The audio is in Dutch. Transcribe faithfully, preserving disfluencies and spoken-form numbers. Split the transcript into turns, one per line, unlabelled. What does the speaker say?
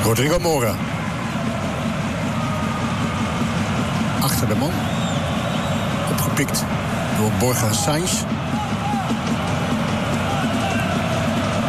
Rodrigo Mora. Achter de man. Opgepikt door Borja Sainz.